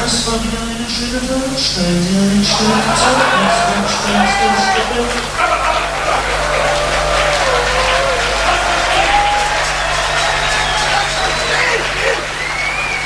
Das war wieder eine schöne Tat, stell dir einen schönen Tag.